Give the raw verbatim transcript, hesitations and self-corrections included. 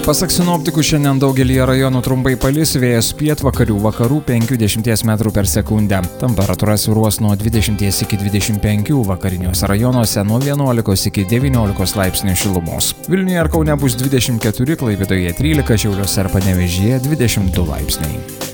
Pasak sinoptikų, šiandien daugelį rajonų trumpai palis, vėjas pietvakarių vakarų penkių iki dešimties metrų per sekundę. Temperatūra svyruos nuo dvidešimties iki dvidešimt penkių, vakariniuose rajonuose nuo vienuolikos iki devyniolikos laipsnių šilumos. Vilniuje ir Kaune bus dvidešimt keturi, Klaipėdoje trylika, Šiauliuose ir Panevėžyje dvidešimt du laipsniai.